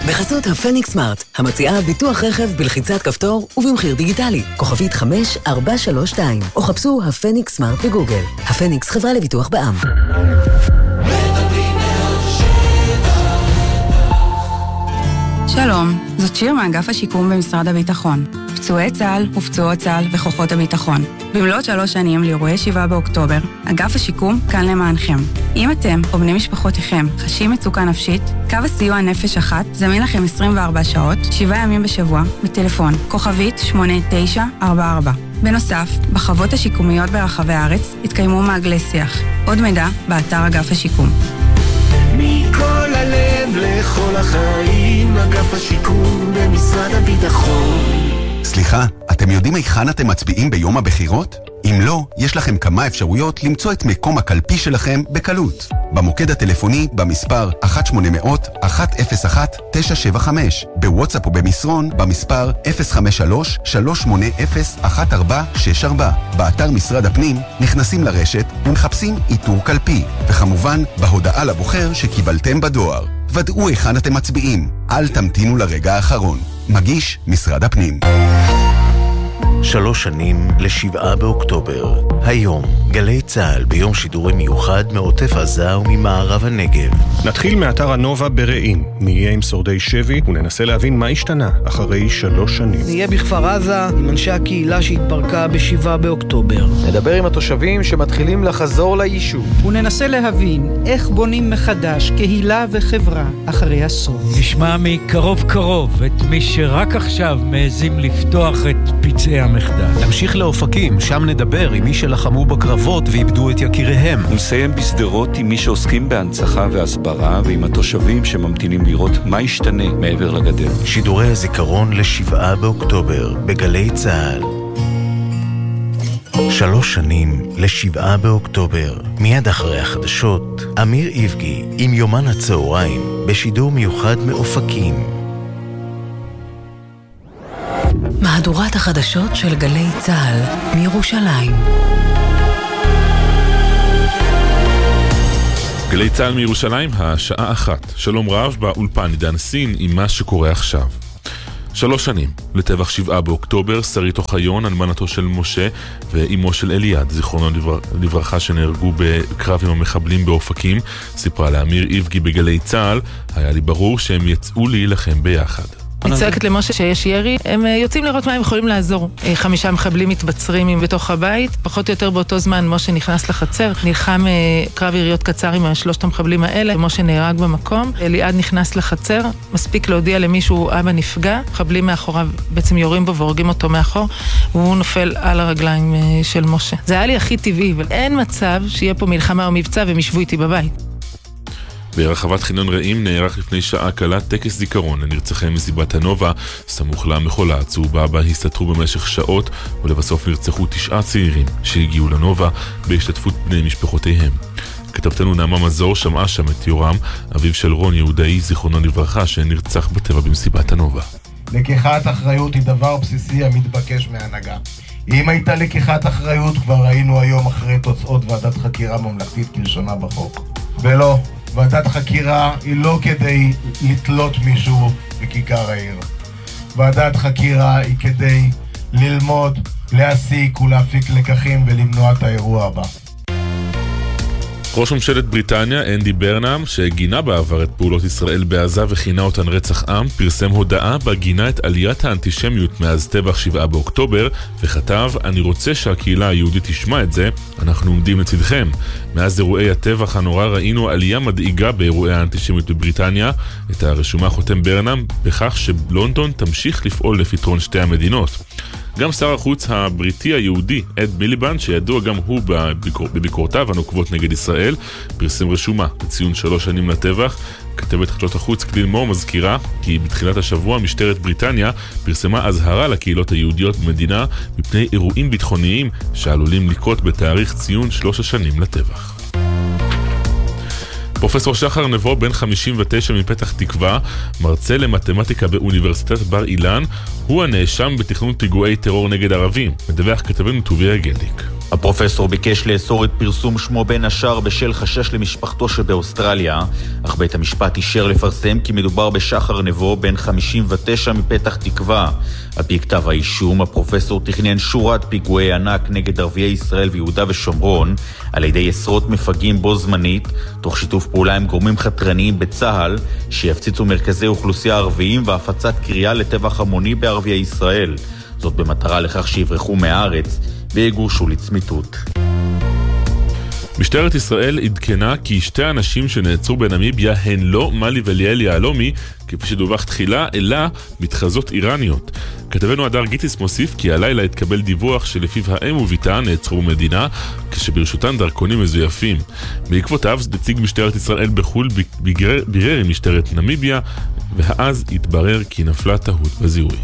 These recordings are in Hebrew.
בחסות הפניקס סמארט, המציעה ביטוח רכב בלחיצת כפתור ובמחיר דיגיטלי. כוכבית 5432, או חפשו הפניקס סמארט בגוגל. הפניקס חברה לביטוח בע"מ. שלום, זאת שיר מאגף השיקום במשרד הביטחון. פצועי צה"ל ופצועות צה"ל וכוחות הביטחון. במלאת 3 שנים לאירועי 7 באוקטובר, אגף השיקום כאן למענכם. אם אתם או בני משפחותיכם חשים מצוקה נפשית, קו הסיוע נפש אחת זמין לכם 24 שעות, 7 ימים בשבוע, בטלפון, כוכבית 8944. בנוסף, בחוות השיקומיות ברחבי הארץ התקיימו מעגלי שיח. עוד מידע באתר אגף השיקום. מכל הלב לכל החיים, אגף השיקום במשרד הביטחון. סליחה, אתם יודעים היכן אתם מצביעים ביום הבחירות? אם לא, יש לכם כמה אפשרויות למצוא את מקום הקלפי שלכם בקלות. במוקד הטלפוני במספר 1-800-101-975, בוואטסאפ ובמסרון במספר 053-380-1464, באתר משרד הפנים נכנסים לרשת ומחפשים איתור קלפי, וכמובן בהודעה לבוחר שקיבלתם בדואר. ודאו היכן אתם מצביעים, אל תמתינו לרגע האחרון. מגיש משרד הפנים. 3 שנים ל7 באוקטובר. היום, גלי צהל ביום שידורי מיוחד מעוטף עזה וממערב הנגב. נתחיל מאתר הנובה ברעים. נהיה עם שורדי שבי וננסה להבין מה השתנה אחרי 3 שנים. נהיה בכפר עזה עם אנשי הקהילה שהתפרקה ב7 באוקטובר. נדבר עם התושבים שמתחילים לחזור ליישוב. וננסה להבין איך בונים מחדש קהילה וחברה אחרי אסון. נשמע מקרוב קרוב את מי שרק עכשיו מעזים לפתוח את פצעי המחדל. נמשיך לאופקים, שם נדבר עם מי שלחמו בקרבות ואיבדו את יקיריהם. נסיים בסדרות עם מי שעוסקים בהנצחה והסברה ועם התושבים שממתינים לראות מה ישתנה מעבר לגדר. שידורי הזיכרון ל7 באוקטובר בגלי צהל. 3 שנים ל7 באוקטובר. מיד אחרי החדשות, אמיר איבגי עם יומן הצהריים בשידור מיוחד מאופקים. מהדורת החדשות של גלי צהל מירושלים. גלי צהל מירושלים, השעה 1. שלום רב, באולפן עידן סין עם מה שקורה עכשיו. 3 שנים לטבח 7 באוקטובר, שרית אוחיון, אלמנתו של משה ואימו של אליעד, זיכרונו לברכה, שנהרגו בקרב עם המחבלים באופקים, סיפרה לאמיר איבגי בגלי צהל, היה לי ברור שהם יצאו להילחם ביחד. אני צועקת למשה שיש ירי, הם יוצאים לראות מה הם יכולים לעזור. 5 מחבלים מתבצרים בתוך הבית, פחות או יותר באותו זמן משה נכנס לחצר, נלחם קרב יריות קצר עם 3 המחבלים האלה, משה נהרג במקום, אליעד נכנס לחצר, מספיק להודיע למישהו אבא נפגע, מחבלים מאחוריו בעצם יורים בו והורגים אותו מאחור, והוא נופל על הרגליים של משה. זה היה לי הכי טבעי, אבל אין מצב שיהיה פה מלחמה או מבצע והם ישבו איתי בבית. ברחבת חינון רעים נערך לפני שעה קלה טקס זיכרון לנרצחי מסיבת הנובה, סמוך למחולה הצהובה בה הסתתרו במשך שעות, ולבסוף נרצחו 9 צעירים שהגיעו לנובה בהשתתפות בני משפחותיהם. כתבתנו נעמה מזור שמעה שם את יורם, אביו של רון יהודאי, זיכרונו לברכה, שנרצח בטבע במסיבת הנובה. לקיחת אחריות היא דבר בסיסי המתבקש מהנהגה. אם הייתה לקיחת אחריות, כבר היינו היום אחרי תוצאות ועדת חקירה ממלכתית כלשונה בחוק. ולא, ועדת חקירה היא לא כדי לתלות מישהו בכיכר העיר. ועדת חקירה היא כדי ללמוד, להסיק ולהפיק לקחים ולמנוע את האירוע הבא. ראש ממשלת בריטניה, אנדי ברנאם, שגינה בעבר את פעולות ישראל בעזה וכינה אותן רצח עם, פרסם הודעה בגינה את עליית האנטישמיות מאז טבח 7 באוקטובר, וכתב, אני רוצה שהקהילה היהודית תשמע את זה, אנחנו עומדים לצדכם. מאז אירועי הטבח הנורא ראינו עלייה מדאיגה באירועי האנטישמיות בבריטניה, את הרשומה חותם ברנאם בכך שלונדון תמשיך לפעול לפתרון 2 המדינות. גם שר החוץ הבריטי היהודי, אד מיליבנד, שידוע גם הוא בביקורותיו הנוקבות נגד ישראל, פרסם רשומה לציון 3 שנים לטבח. כתבת חדשות החוץ קליל מור מזכירה כי בתחילת השבוע משטרת בריטניה פרסמה אזהרה לקהילות היהודיות במדינה מפני אירועים ביטחוניים שעלולים לקרות בתאריך ציון 3 שנים לטבח. פרופסור שחר נבו, בן 59 מפתח תקווה, מרצה למתמטיקה באוניברסיטת בר אילן, הוא הנאשם בתכנון פיגועי טרור נגד ערבים, מדווח כתבנו טוביה גלדיק. הפרופסור ביקש לאסור את פרסום שמו בין השאר בשל חשש למשפחתו שבאוסטרליה, אך בית המשפט אישר לפרסם כי מדובר בשחר נבו בן 59 מפתח תקווה. על פי כתב האישום, הפרופסור תכנן שורת פיגועי ענק נגד ערביי ישראל ויהודה ושומרון על ידי עשרות מפגעים בו זמנית, תוך שיתוף פעולה עם גורמים חתרניים בצה"ל שיפציצו מרכזי אוכלוסייה ערביים והפצת קריאה לטבח המוני בערביי ישראל. זאת במטרה לכך שיברחו מהארץ ויגורשו לצמיתות. משטרת ישראל עדכנה כי שתי אנשים שנעצרו בנמיביה הן לא מלי וליאל יעלומי, כפי שדווח תחילה, אלא מתחזות איראניות. כתבנו הדר גיטיס מוסיף כי הלילה התקבל דיווח שלפיו האם וביתה נעצרו במדינה, כשברשותן דרכונים מזויפים. בעקבותיו נציג משטרת ישראל בחול בירר עם משטרת נמיביה, ואז התברר כי נפלה טעות בזיהוי.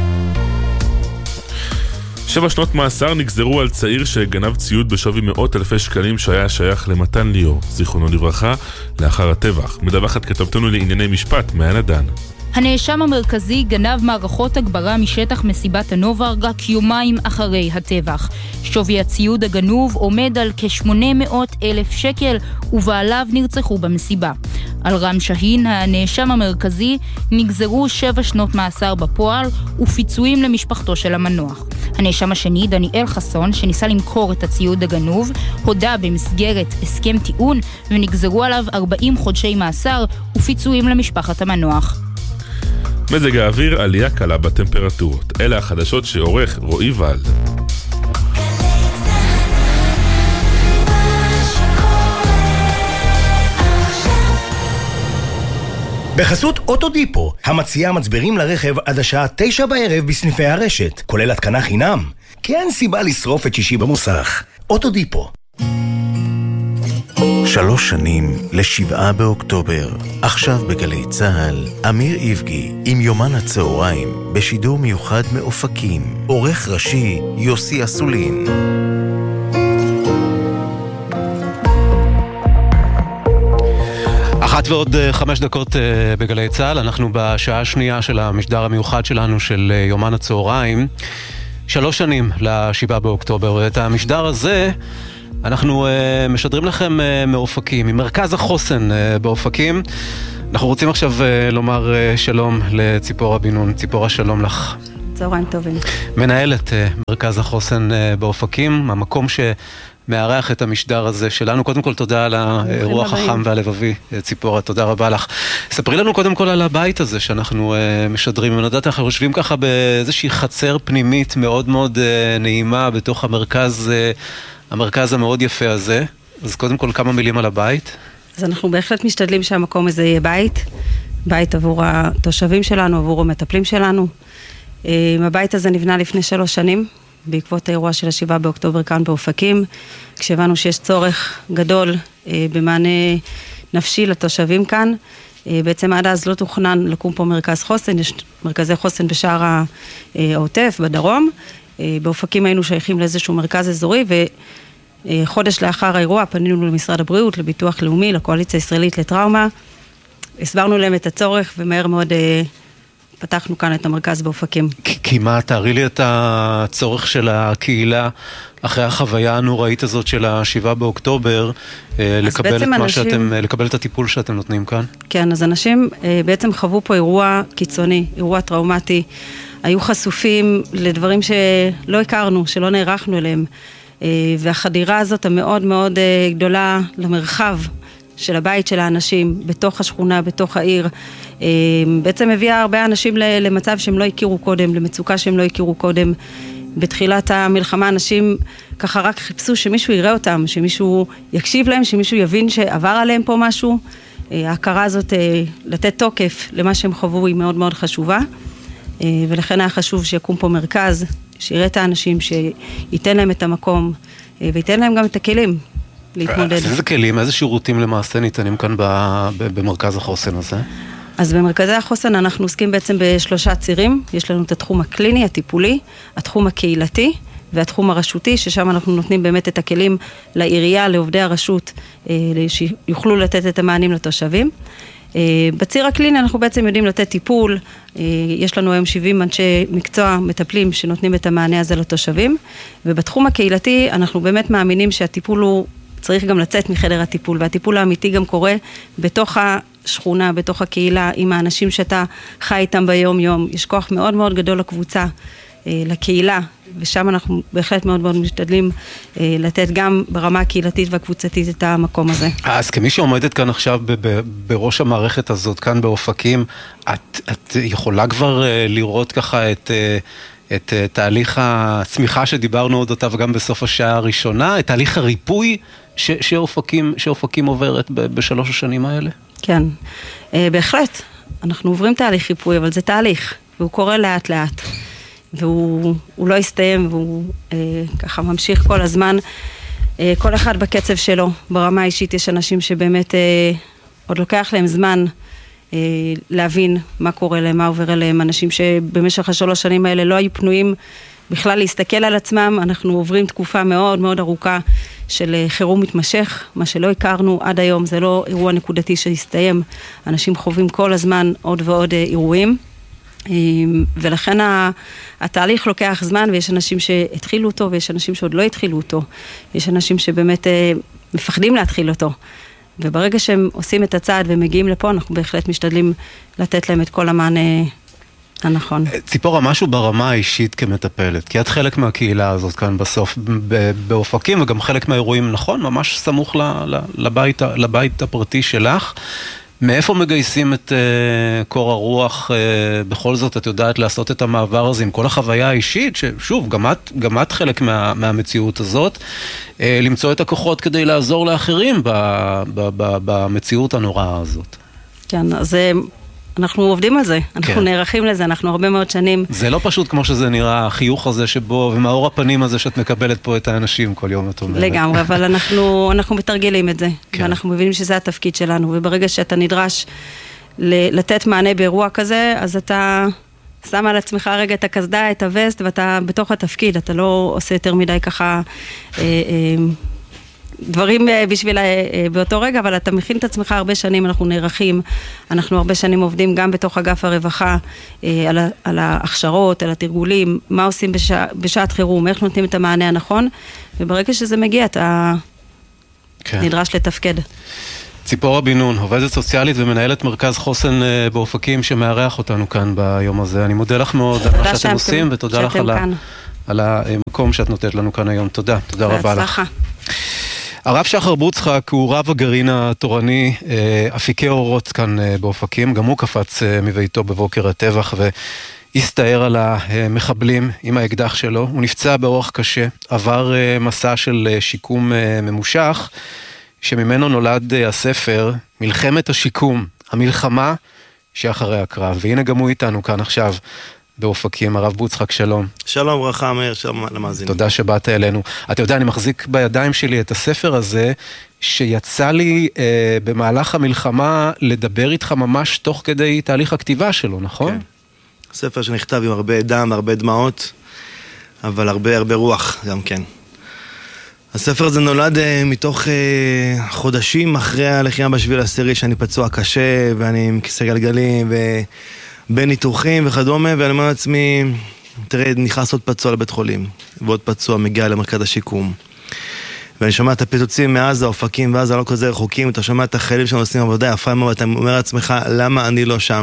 7 שנות מאסר נגזרו על צעיר שגנב ציוד בשווי מאות אלפי שקלים שהיה שייך למתן ליאור, זיכרונו לברכה, לאחר הטבח. מדווחת כתבתנו לענייני משפט, מעיין עדן. הנאשם המרכזי גנב מערכות הגברה משטח מסיבת הנובה רק יומיים אחרי הטבח. שווי הציוד הגנוב עומד על כ-800,000 שקל, ובעליו נרצחו במסיבה. על רם שהין, הנאשם המרכזי, נגזרו 7 שנות מאסר בפועל ופיצויים למשפחתו של המנוח. הנאשם השני, דניאל חסון, שניסה למכור את הציוד הגנוב, הודה במסגרת הסכם טיעון ונגזרו עליו 40 חודשי מאסר ופיצויים למשפחת המנוח. מזג האוויר, עלייה קלה בטמפרטורות. אלה החדשות שעורך רועי ולד. בחסות אוטודיפו, המציעה מצברים לרכב עד השעה 9 בערב בסניפי הרשת, כולל התקנה חינם. כי אין סיבה לשרוף את שישי במוסך. אוטודיפו. 3 שנים ל7 באוקטובר. עכשיו בגלי צהל, אמיר איבגי עם יומן הצהריים, בשידור מיוחד מאופקים. עורך ראשי יוסי אסולין. 1:05 בגלי צהל. אנחנו בשעה השנייה של המשדר המיוחד שלנו של יומן הצהריים. 3 שנים ל7 באוקטובר. את המשדר הזה אנחנו משדרים לכם מאופקים, ממרכז החוסן באופקים. אנחנו רוצים עכשיו לומר שלום לציפורה בינון. ציפורה, שלום לך. צהריים טובים. מנהלת מרכז החוסן באופקים, המקום שמארח את המשדר הזה שלנו. קודם כל תודה על הרוח החם והלבבי, ציפורה, תודה רבה לך. ספרי לנו קודם כל על הבית הזה שאנחנו משדרים. אני יודעת, אנחנו יושבים ככה באיזושהי חצר פנימית מאוד מאוד נעימה בתוך המרכז המאוד יפה הזה. אז קודם כל כמה מילים על הבית. אז אנחנו בהחלט משתדלים שהמקום הזה יהיה בית עבור התושבים שלנו, עבור המטפלים שלנו. הבית הזה נבנה לפני 3 שנים, בעקבות האירוע של 7 באוקטובר כאן באופקים, כשהבנו שיש צורך גדול במענה נפשי לתושבים כאן. בעצם עד אז לא תוכנן לקום פה מרכז חוסן, יש מרכזי חוסן בשער העוטף, בדרום. באופקים היינו שייכים לאיזשהו מרכז אזורי, וחודש לאחר האירוע פנינו למשרד הבריאות, לביטוח לאומי, לקואליציה הישראלית לטראומה. הסברנו להם את הצורך, ומהר מאוד פתחנו כאן את המרכז באופקים. כי מה, תארי לי את הצורך של הקהילה אחרי החוויה הנוראית הזאת של 7 באוקטובר, לקבל את הטיפול שאתם נותנים כאן? כן, אז אנשים בעצם חוו פה אירוע קיצוני, אירוע טראומטי, היו חשופים לדברים שלא הכרנו, שלא נערכנו אליהם, והחדירה הזאת המאוד מאוד גדולה למרחב של הבית של האנשים, בתוך השכונה, בתוך העיר, בעצם הביאה הרבה אנשים למצב שהם לא הכירו קודם, למצוקה שהם לא הכירו קודם. בתחילת המלחמה אנשים ככה רק חיפשו שמישהו יראה אותם, שמישהו יקשיב להם, שמישהו יבין שעבר עליהם פה משהו. ההכרה הזאת, לתת תוקף למה שהם חוו, היא מאוד מאוד חשובה. ולכן היה חשוב שיקום פה מרכז, שיראה את האנשים, שייתן להם את המקום, וייתן להם גם את הכלים להתמודד. איזה כלים, איזה שירותים למעשה ניתנים כאן במרכז החוסן הזה? אז במרכזי החוסן אנחנו עוסקים בעצם ב3 צירים. יש לנו את התחום הקליני, הטיפולי, התחום הקהילתי והתחום הרשותי, ששם אנחנו נותנים באמת את הכלים לעירייה, לעובדי הרשות, שיוכלו לתת את המענים לתושבים. בציר הקליני אנחנו בעצם יודעים לתת טיפול, יש לנו היום 70 אנשי מקצוע מטפלים שנותנים את המענה הזה לתושבים, ובתחום הקהילתי אנחנו באמת מאמינים שהטיפול הוא צריך גם לצאת מחדר הטיפול, והטיפול האמיתי גם קורה בתוך השכונה, בתוך הקהילה, עם האנשים שאתה חי איתם ביום יום. יש כוח מאוד מאוד גדול לקבוצה, לקהילה, ושם אנחנו בהחלט מאוד מאוד משתדלים לתת גם ברמה הקהילתית והקבוצתית את המקום הזה. אז כמי שעומדת כאן עכשיו בראש המערכת הזאת, כאן באופקים, את יכולה כבר לראות ככה את תהליך הצמיחה שדיברנו אודותיו גם בסוף השעה הראשונה, את תהליך הריפוי שאופקים עוברת בשלוש השנים האלה? כן, בהחלט. אנחנו עוברים תהליך ריפוי, אבל זה תהליך, והוא קורה לאט לאט. והוא לא יסתיים, והוא ככה ממשיך כל הזמן, כל אחד בקצב שלו. ברמה האישית יש אנשים שבאמת עוד לוקח להם זמן להבין מה קורה להם, מה עובר אליהם, אנשים שבמשך 3 שנים האלה לא היו פנויים בכלל להסתכל על עצמם. אנחנו עוברים תקופה מאוד מאוד ארוכה של חירום מתמשך, מה שלא הכרנו עד היום, זה לא אירוע נקודתי שהסתיים, אנשים חווים כל הזמן עוד ועוד אירועים, ולכן התהליך לוקח זמן, ויש אנשים שהתחילו אותו ויש אנשים שעוד לא התחילו אותו, יש אנשים שבאמת מפחדים להתחיל אותו, וברגע שהם עושים את הצעד ומגיעים לפה, אנחנו בהחלט משתדלים לתת להם את כל המענה הנכון. ציפורה, משהו ברמה האישית כמטפלת, כי את חלק מהקהילה הזאת כאן בסוף באופקים, וגם חלק מהאירועים, נכון, ממש סמוך לבית הפרטי שלך. מאיפה מגייסים את קור הרוח, בכל זאת את יודעת לעשות את המעבר הזה עם כל החוויה האישית, ששוב, גם את חלק מהמציאות הזאת, למצוא את הכוחות כדי לעזור לאחרים במציאות הנוראה הזאת. כן, אז אנחנו עובדים על זה, אנחנו נערכים לזה, אנחנו הרבה מאוד שנים. זה לא פשוט כמו שזה נראה, החיוך הזה שבו, ומאור הפנים הזה שאת מקבלת פה את האנשים כל יום, את אומרת. לגמרי, אבל אנחנו מתרגלים את זה, ואנחנו מבינים שזה התפקיד שלנו, וברגע שאתה נדרש לתת מענה באירוע כזה, אז אתה שם על עצמך רגע את הקסדה, את הווסט, ואתה בתוך התפקיד, אתה לא עושה יותר מדי ככה דברים בשביל באותו רגע, אבל אתה מכין את עצמך הרבה שנים, אנחנו נערכים, אנחנו הרבה שנים עובדים גם בתוך אגף הרווחה, על ההכשרות, על התרגולים, מה עושים בשעת חירום, איך נותנים את המענה הנכון, וברגע שזה מגיע, אתה נדרש לתפקד. ציפורה בן נון, עובדת סוציאלית ומנהלת מרכז חוסן באופקים, שמארח אותנו כאן ביום הזה. אני מודה לך מאוד על מה שאתם עושים, ותודה לך על המקום שאת נותנת לנו כאן היום. תודה רבה לך. הרב שחר בוצחק הוא רב הגרעין התורני אפיקי אורות כאן באופקים, גם הוא קפץ מביתו בבוקר הטבח והסתער על המחבלים עם האקדח שלו. הוא נפצע באורח קשה, עבר מסע של שיקום ממושך, שממנו נולד הספר מלחמת השיקום, המלחמה שאחרי הקרב. והנה גם הוא איתנו כאן עכשיו באופקים. הרב בוצחק, שלום. שלום, ברכה, מאיר, שלום למאזינים. תודה שבאת אלינו. אתה יודע, אני מחזיק בידיים שלי את הספר הזה, שיצא לי במהלך המלחמה לדבר איתך ממש תוך כדי תהליך הכתיבה שלו, נכון? כן. ספר שנכתב עם הרבה דם, הרבה דמעות, אבל הרבה רוח גם כן. הספר הזה נולד מתוך חודשים אחרי הלחימה בשביל העשירי, שאני פצוע קשה, ואני עם כיסא גלגלים, בין ניתוחים וכדומה, ואני אומר לעצמי, תראה, נכנס עוד פצוע לבית חולים, ועוד פצוע מגיע למרכז השיקום. ואני שומע את הפיצוצים מעזה, אופקים, ואז לא כזה רחוקים, אתה שומע את החיילים שלנו עושים עבודה יפה מאוד, ואתה אומר לעצמך, למה אני לא שם?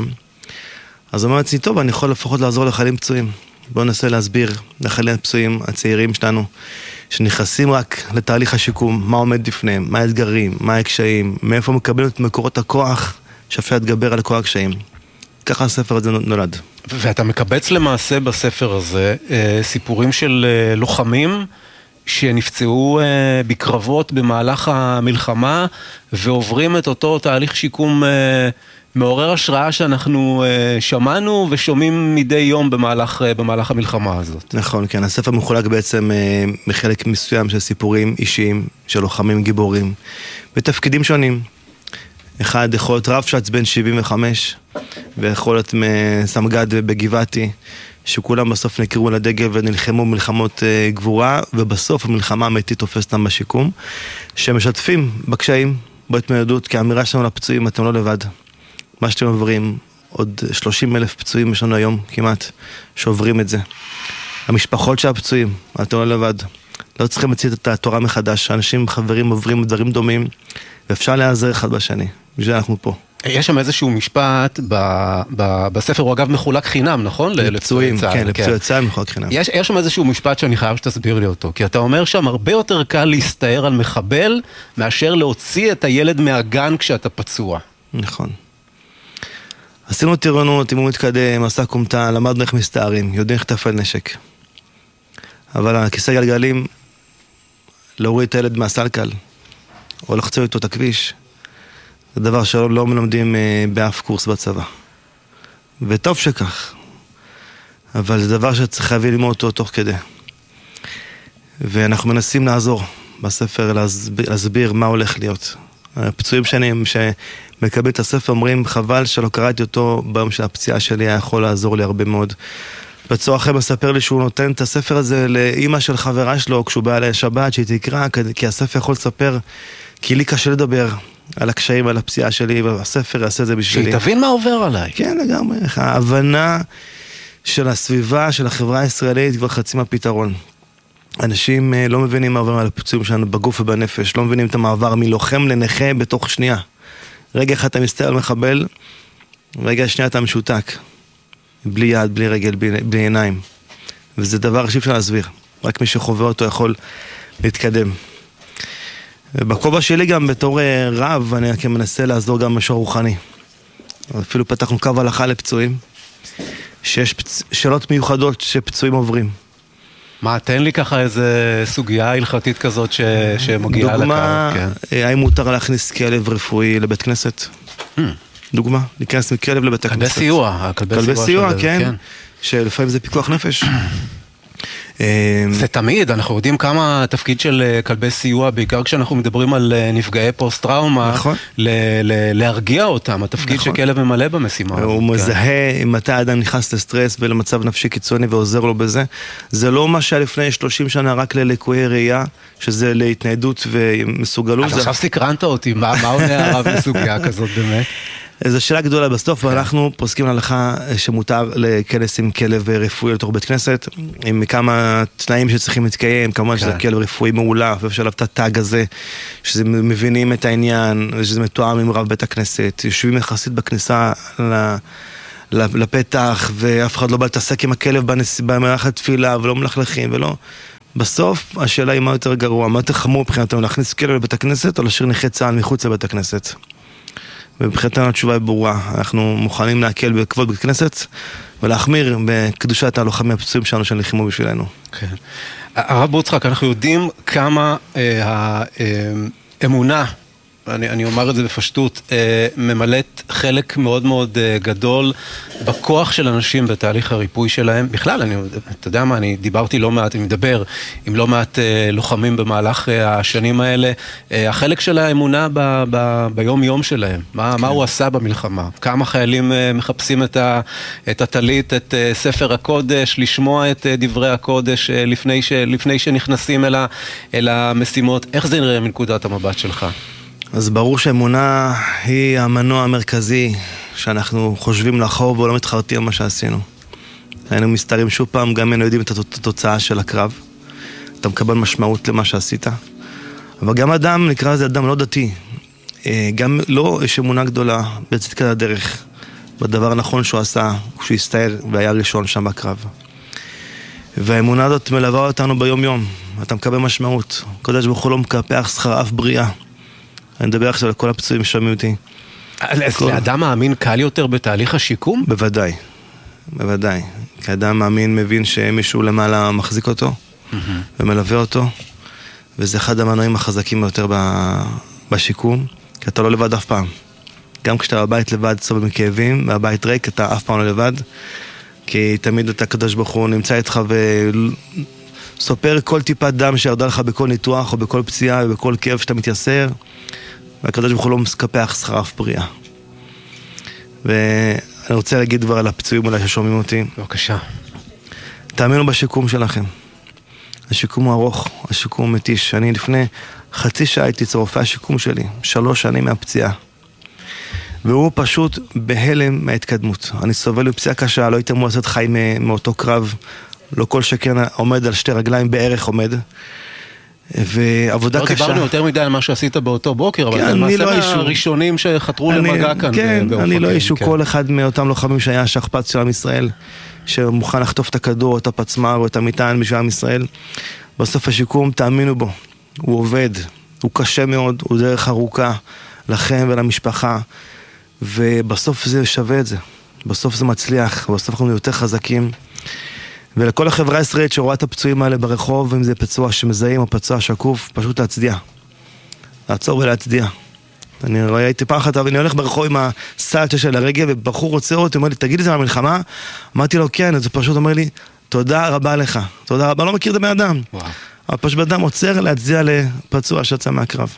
אז אומר לעצמי, טוב, אני יכול לפחות לעזור לחיילים פצועים. בואו ננסה להסביר לחיילים הפצועים, הצעירים שלנו, שנכנסים רק לתהליך השיקום, מה עומד לפניהם, מה האתגרים, מה הקשיים, מאיפה מקבלים את מקורות הכוח, שאפשר להתגבר על כל הקשיים. ככה הספר הזה נולד. ואתה מקבץ למעשה בספר הזה סיפורים של לוחמים שנפצעו בקרבות במהלך המלחמה, ועוברים את אותו תהליך שיקום מעורר השראה שאנחנו שמענו ושומעים מדי יום במהלך המלחמה הזאת. נכון, כן. הספר מחולק בעצם מחלק מסוים של סיפורים אישיים של לוחמים גיבורים בתפקידים שונים. אחד יכול להיות רבש"ץ בן 75, ויכול להיות סמג"ד בגבעתי, שכולם בסוף נקראו לדגל ונלחמו מלחמות גבורה, ובסוף המלחמה האמיתית תופסת אותם בשיקום, שמשתפים בקשיים, בהתמודדות, כאמירה שלנו לפצועים, אתם לא לבד. מה שאתם עוברים, עוד 30,000 פצועים יש לנו היום כמעט, שעוברים את זה. המשפחות של הפצועים, אתם לא לבד. לא צריכים לצאת את התורה מחדש, אנשים, חברים עוברים דברים דומים, ואפשר להיעזר אחד בשני. בשביל אנחנו פה. יש שם איזשהו משפט בספר, הוא אגב מחולק חינם, נכון? לפצועים, כן, לפצועי צה"ל מחולק חינם. יש שם איזשהו משפט שאני חייב שתסביר לי אותו, כי אתה אומר שם הרבה יותר קל להסתער על מחבל, מאשר להוציא את הילד מהגן כשאתה פצוע. נכון. עשינו טירונות, אם הוא מתקדם, עשה קומתה, למדנו איך מסתערים, יודעים איך תפעל נשק. אבל הכיסא גלגלים, להוריד את הילד מהסלקל, או לחצות איתו את הכביש, זה דבר שלא מלמדים באף קורס בצבא. וטוב שכך. אבל זה דבר שצריך ללמוד אותו תוך כדי. ואנחנו מנסים לעזור בספר, להסביר מה הולך להיות. הפצועים שמקבלים את הספר אומרים, חבל שלא קראתי אותו ביום שהפציעה שלי היה יכול לעזור לי הרבה מאוד. פצוע אחר מספר לי שהוא נותן את הספר הזה לאמא של חברה שלו כשהוא בא לשבת, שהיא תקרא, כי הספר יכול לספר, כי לי קשה לדבר על הקשיים, על הפציעה שלי, והספר יעשה את זה בשבילי. שהיא תבין מה עובר עליי. כן, לגמרי. ההבנה של הסביבה, של החברה הישראלית, כבר חצי מהפתרון. אנשים לא מבינים מה עובר על הפצועים שלנו בגוף ובנפש, לא מבינים את המעבר מלוחם לנכה בתוך שנייה. רגע אחד אתה מסתכל על מחבל, רגע שנייה אתה משותק. בלי יד, בלי רגל, בלי עיניים. וזה דבר שאי אפשר להסביר. רק מי שחווה אותו יכול להתקדם. ובכובע שלי גם בתור רב, אני מנסה לעזור גם משהו רוחני. אפילו פתחנו קו הלכה לפצועים, שיש שאלות מיוחדות שפצועים עוברים. מה, תן לי ככה איזה סוגיה הלכתית כזאת שמגיעה לקו. דוגמה, האם מותר להכניס כלב רפואי לבית כנסת? דוגמה, להיכנס מכלב לבית הכנסת. כלבי סיוע. כלבי סיוע, כן. שלפעמים זה פיקוח נפש. זה תמיד, אנחנו יודעים כמה התפקיד של כלבי סיוע, בעיקר כשאנחנו מדברים על נפגעי פוסט-טראומה, להרגיע אותם, התפקיד שכלב ממלא במשימה. הוא מזהה מתי האדם נכנס לסטרס ולמצב נפשי קיצוני ועוזר לו בזה. זה לא מה שהיה לפני 30 שנה רק לליקויי ראייה, שזה להתניידות ומסוגלות. אז עכשיו סקרנת אותי, מה עונה הרב לסוגיה כזאת באמת? זו שאלה גדולה בסוף, ואנחנו פוסקים להלכה שמותר לכנס עם כלב רפואי לתוך בית כנסת, עם כמה תנאים שצריכים להתקיים, כמובן שזה כלב רפואי מעולה, ואפשר עליו את הטאג הזה, שזה מבינים את העניין, ושזה מתואם עם רב בית הכנסת, יושבים יחסית בכניסה לפתח, ואף אחד לא בא להתעסק עם הכלב במהלך התפילה, ולא מלכלכים, ולא... בסוף השאלה היא מה יותר גרוע, מה יותר חמור מבחינתנו, להכניס כלב לבית הכנסת, או להשאיר נכי צה"ל מחוץ לבית הכנסת. ובבחינתנו התשובה היא ברורה, אנחנו מוכנים להקל בכבוד בית כנסת ולהחמיר בקדושת הלוחמים הפצועים שלנו שנלחמו בשבילנו. כן. הרב בוצחק, אנחנו יודעים כמה האמונה, אני אומר את זה בפשטות, ממלאת חלק מאוד מאוד גדול בכוח של אנשים בתהליך הריפוי שלהם. בכלל, אתה יודע מה, אני דיברתי לא מעט, אני מדבר עם לא מעט לוחמים במהלך השנים האלה, החלק של האמונה ביום יום שלהם, מה הוא עשה במלחמה, כמה חיילים מחפשים את הטלית, את ספר הקודש, לשמוע את דברי הקודש לפני שנכנסים אל המשימות, איך זה נראה מנקודת המבט שלך? אז ברור שהאמונה היא המנוע המרכזי שאנחנו חושבים לאחור ולא מתחרטים על מה שעשינו. היינו מסתרים שוב פעם, גם היינו יודעים את התוצאה של הקרב. אתה מקבל משמעות למה שעשית. אבל גם אדם, נקרא לזה אדם לא דתי, גם לא יש אמונה גדולה בצדקת הדרך, בדבר הנכון שהוא עשה, כשהוא הסתער והיה ראשון שם בקרב. והאמונה הזאת מלווה אותנו ביום יום. אתה מקבל משמעות. קודש ברוך הוא לא מקפח שכר אף בריאה. אני מדבר עכשיו לכל הפצועים ששומעים אותי. אז לאדם מאמין קל יותר בתהליך השיקום? בוודאי, בוודאי. כי אדם מאמין מבין שמישהו למעלה מחזיק אותו ומלווה אותו, וזה אחד המנועים החזקים ביותר בשיקום, כי אתה לא לבד אף פעם. גם כשאתה בבית לבד סובל מכאבים, והבית ריק, אתה אף פעם לא לבד, כי תמיד אתה קדוש ברוך הוא נמצא איתך סופר כל טיפת דם שירדה לך בכל ניתוח או בכל פציעה ובכל כאב שאתה מתייסר, והקדוש ברוך הוא לא מסקפח שכר אף בריאה. ואני רוצה להגיד כבר על הפצועים אולי ששומעים אותי. בבקשה. תאמינו בשיקום שלכם. השיקום הוא ארוך, השיקום הוא מתיש. אני לפני חצי שעה הייתי אצל רופא השיקום שלי, 3 שנים מהפציעה. והוא פשוט בהלם מההתקדמות. אני סובל בפציעה קשה, לא הייתי אמור לעשות חי מאותו קרב, לא כל שכן עומד על שתי רגליים בערך עומד. ועבודה קשה. לא דיברנו יותר מדי על מה שעשית באותו בוקר, אבל למעשה מהראשונים שחתרו למגע כאן. כן, אני לא אישו כל אחד מאותם לוחמים שהיה השכפ"ץ של עם ישראל, שמוכן לחטוף את הכדור, או את הפצמ"ר, או את המטען בשביל עם ישראל. בסוף השיקום, תאמינו בו, הוא עובד, הוא קשה מאוד, הוא דרך ארוכה לכם ולמשפחה, ובסוף זה שווה את זה. בסוף זה מצליח, בסוף אנחנו יותר חזקים. ולכל החברה הישראלית שרואה את הפצועים האלה ברחוב, אם זה פצוע שמזהים או פצוע שקוף, פשוט להצדיע. לעצור ולהצדיע. אני ראיתי פעם אחת, אני הולך ברחוב עם הסלט של הרגל, ובחור רוצה אותי, אומר לי, תגיד לי זה מהמלחמה? אמרתי לו, כן, אז הוא פשוט אומר לי, תודה רבה לך. תודה רבה, לא מכיר את הבן אדם. אבל פשוט בן אדם עוצר להצדיע לפצוע שיצא מהקרב.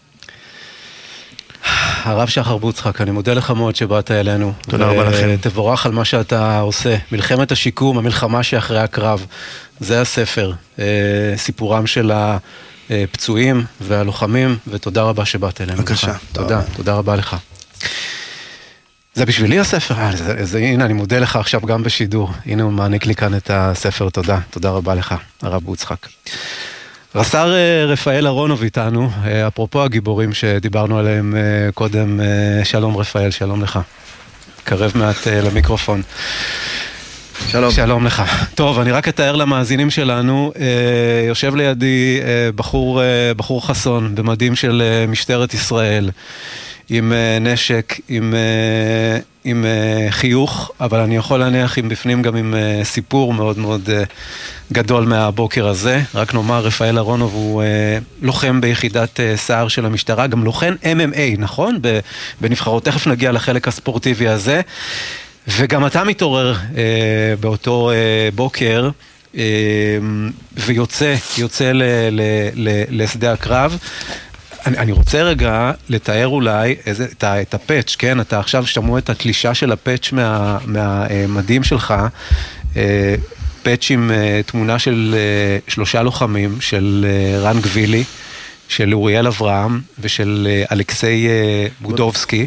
הרב שחר בוצחק, אני מודה לך מאוד שבאת אלינו. תודה רבה לכם. תבורך על מה שאתה עושה. מלחמת השיקום, המלחמה שאחרי הקרב. זה הספר. סיפורם של הפצועים והלוחמים, ותודה רבה שבאת אלינו. בבקשה. תודה רבה לך. זה בשבילי הספר? הנה, אני מודה לך עכשיו גם בשידור. הנה הוא מעניק לי כאן את הספר. תודה רבה לך, הרב בוצחק. רס"ר רפאל אהרונוב איתנו, אפרופו הגיבורים שדיברנו עליהם קודם. שלום רפאל, שלום לך. קרב מעט למיקרופון. שלום. שלום לך. טוב, אני רק אתאר למאזינים שלנו, יושב לידי בחור חסון במדים של משטרת ישראל, עם נשק, עם חיוך, אבל אני יכול להניח עם בפנים גם עם סיפור מאוד מאוד גדול מהבוקר הזה. רק נאמר, רפאל אהרונוב הוא לוחם ביחידת סער של המשטרה, גם לוחם MMA, נכון? בנבחרות, תכף נגיע לחלק הספורטיבי הזה. וגם אתה מתעורר באותו בוקר, ויוצא לשדה הקרב. אני רוצה רגע לתאר אולי את הפאץ', כן? אתה עכשיו שמעו את התלישה של הפאץ' מהמדים שלך, פאץ' עם תמונה של 3 לוחמים, של רן גבילי, של אוריאל אברהם ושל אלכסי בודובסקי.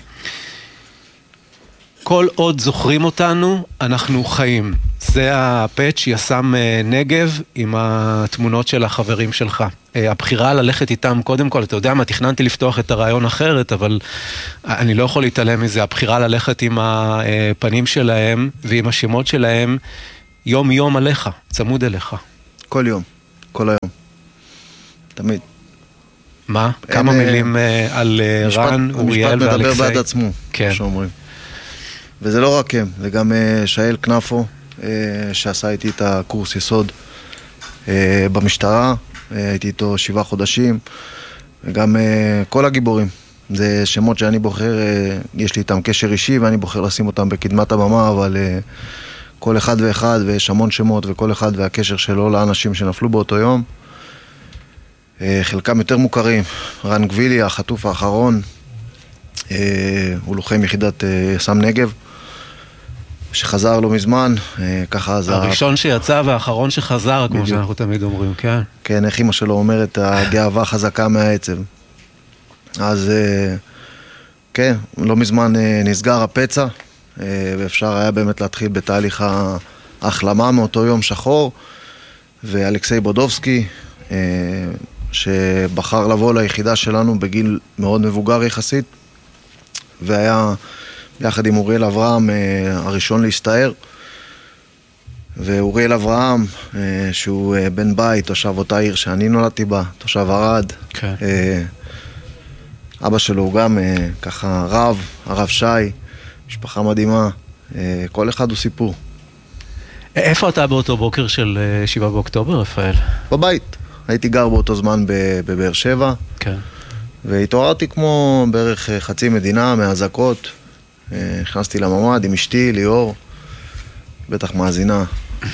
כל עוד זוכרים אותנו, אנחנו חיים. זה הפאץ' יסם נגב עם התמונות של החברים שלך. הבחירה ללכת איתם, קודם כל, אתה יודע מה, תכננתי לפתוח את הרעיון אחרת, אבל אני לא יכול להתעלם מזה. הבחירה ללכת עם הפנים שלהם ועם השמות שלהם, יום יום עליך, צמוד אליך. כל יום, כל היום. תמיד. מה? כמה מילים על רן, אוריאל ואלכסי? המשפט מדבר בעד עצמו, שאומרים. וזה לא רק הם, זה גם שאל כנפו, שעשה איתי את הקורס יסוד במשטרה, הייתי איתו 7 חודשים, וגם כל הגיבורים. זה שמות שאני בוחר, יש לי איתם קשר אישי, ואני בוחר לשים אותם בקדמת הבמה, אבל כל אחד ואחד, ויש המון שמות, וכל אחד והקשר שלו לאנשים שנפלו באותו יום. חלקם יותר מוכרים, רן גבילי, החטוף האחרון, הוא לוחם יחידת יס"מ נגב, שחזר לא מזמן, ככה זה... הראשון שיצא והאחרון שחזר, כמו שאנחנו תמיד אומרים, כן. כן, איך אמא שלו אומרת, הגאווה חזקה מהעצב. אז כן, לא מזמן נסגר הפצע, ואפשר היה באמת להתחיל בתהליך ההחלמה מאותו יום שחור, ואלכסי בודובסקי, שבחר לבוא ליחידה שלנו בגיל מאוד מבוגר יחסית, והיה יחד עם אוריאל אברהם הראשון להסתער. ואוריאל אברהם, שהוא בן בית, תושב אותה עיר שאני נולדתי בה, תושב ערד. כן. אבא שלו הוא גם ככה הרב שי, משפחה מדהימה, כל אחד הוא סיפור. איפה אתה באותו בוקר של 7 באוקטובר, רפאל? בבית. הייתי גר באותו זמן בבאר שבע. כן. והתעוררתי כמו בערך חצי מדינה מהזקות. נכנסתי לממ"ד עם אשתי, ליאור, בטח מאזינה.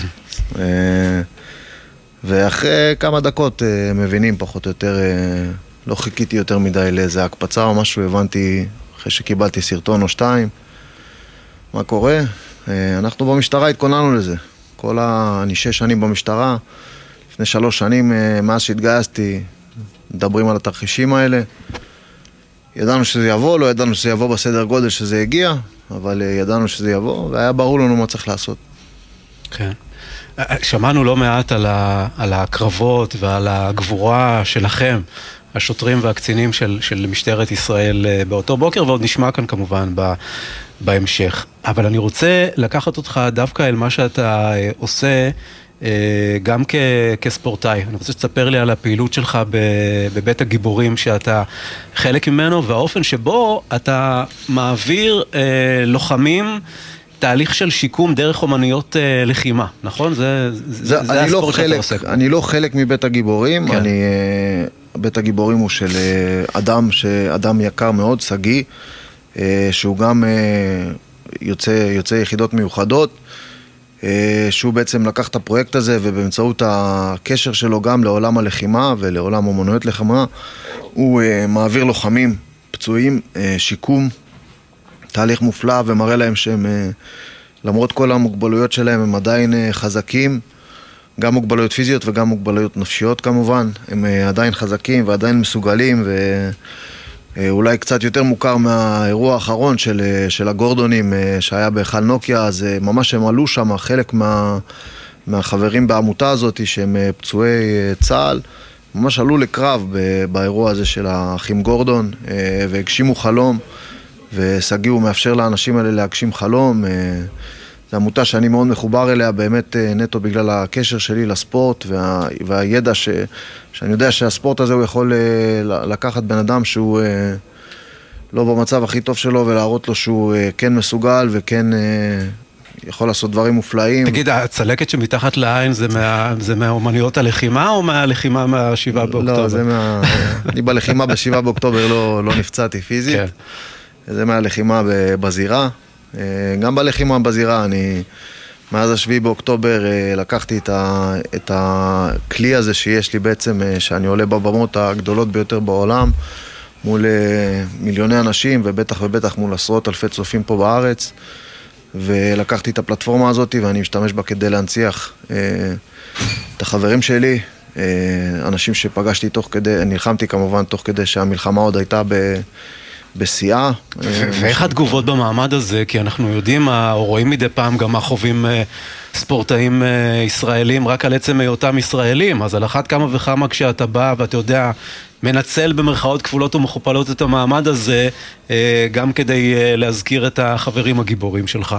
ואחרי כמה דקות מבינים פחות או יותר, לא חיכיתי יותר מדי לאיזה הקפצה או משהו, הבנתי אחרי שקיבלתי סרטון או 2, מה קורה? אנחנו במשטרה התכוננו לזה. אני 6 שנים במשטרה, לפני 3 שנים מאז שהתגייסתי, מדברים על התרחישים האלה. ידענו שזה יבוא, לא ידענו שזה יבוא בסדר גודל שזה הגיע, אבל ידענו שזה יבוא, והיה ברור לנו מה צריך לעשות. כן. שמענו לא מעט על הקרבות ועל הגבורה שלכם, השוטרים והקצינים של משטרת ישראל באותו בוקר, ועוד נשמע כאן כמובן בהמשך. אבל אני רוצה לקחת אותך דווקא אל מה שאתה עושה, גם כספורטאי. אני רוצה שתספר לי על הפעילות שלך בבית הגיבורים שאתה חלק ממנו, והאופן שבו אתה מעביר לוחמים תהליך של שיקום דרך אומנויות לחימה, נכון? זה הספורט שאתה עוסק. אני לא חלק מבית הגיבורים, כן. בית הגיבורים הוא של אדם יקר מאוד, סגי, שהוא גם יוצא יחידות מיוחדות, שהוא בעצם לקח את הפרויקט הזה, ובאמצעות הקשר שלו גם לעולם הלחימה ולעולם אומנויות לחימה, הוא מעביר לוחמים פצועים, שיקום, תהליך מופלא, ומראה להם שהם, למרות כל המוגבלויות שלהם, הם עדיין חזקים, גם מוגבלויות פיזיות וגם מוגבלויות נפשיות כמובן, הם עדיין חזקים ועדיין מסוגלים, ואולי קצת יותר מוכר מהאירוע האחרון של הגורדונים שהיה בהיכל נוקיה, אז ממש הם עלו שם, חלק מהחברים בעמותה הזאת שהם פצועי צה"ל, ממש עלו לקרב באירוע הזה של האחים גורדון, והגשימו חלום, וסגי הוא מאפשר לאנשים האלה להגשים חלום. זו עמותה שאני מאוד מחובר אליה, באמת נטו בגלל הקשר שלי לספורט והידע שאני יודע שהספורט הזה הוא יכול לקחת בן אדם שהוא לא במצב הכי טוב שלו, ולהראות לו שהוא כן מסוגל וכן יכול לעשות דברים מופלאים. תגיד, הצלקת שמתחת לעין זה מהאומנויות הלחימה או מהלחימה מה-7 באוקטובר? לא, אני בלחימה ב-7 באוקטובר לא נפצעתי פיזית. כן. זה מהלחימה בזירה. גם בלחימה בזירה, מאז ה-7 באוקטובר לקחתי את הכלי הזה שיש לי בעצם, שאני עולה בבמות הגדולות ביותר בעולם, מול מיליוני אנשים, ובטח מול עשרות אלפי צופים פה בארץ, ולקחתי את הפלטפורמה הזאת, ואני משתמש בה כדי להנציח את החברים שלי, אנשים שפגשתי נלחמתי כמובן תוך כדי שהמלחמה עוד הייתה בשיאה. ואיך התגובות במעמד הזה? כי אנחנו יודעים, או רואים מדי פעם גם מה חווים ספורטאים ישראלים רק על עצם היותם ישראלים, אז על אחת כמה וכמה כשאתה בא ואתה יודע, מנצל במרכאות כפולות ומכופלות את המעמד הזה, גם כדי להזכיר את החברים הגיבורים שלך.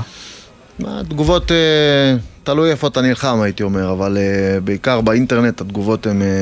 התגובות, תלוי איפה אתה נלחם הייתי אומר, אבל בעיקר באינטרנט התגובות הן